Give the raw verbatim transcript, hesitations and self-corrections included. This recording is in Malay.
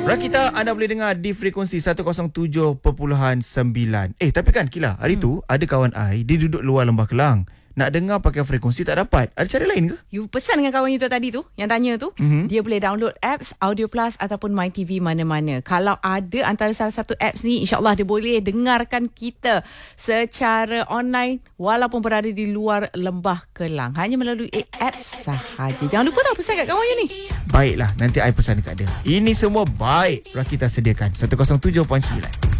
Rakita, anda boleh dengar di frekuensi seratus tujuh perpuluhan sembilan. Eh, tapi kan Kila, hari hmm. tu ada kawan I, dia duduk luar Lembah Kelang. Nak dengar pakai frekuensi tak dapat. Ada cara lain ke? You pesan dengan kawan you tu tadi tu, yang tanya tu, mm-hmm. dia boleh download apps Audio Plus ataupun MyTV mana-mana. Kalau ada antara salah satu apps ni, insyaAllah dia boleh dengarkan kita secara online walaupun berada di luar Lembah Kelang. Hanya melalui apps sahaja. Jangan lupa tau pesan kat kawan you ni. Baiklah, nanti I pesan dekat dia. Ini semua baik Rakita sediakan seratus tujuh perpuluhan sembilan.